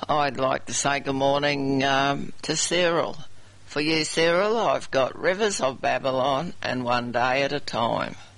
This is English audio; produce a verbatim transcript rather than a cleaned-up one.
I'd like to say good morning um, to Cyril. For you, Cyril, I've got Rivers of Babylon and One Day at a Time.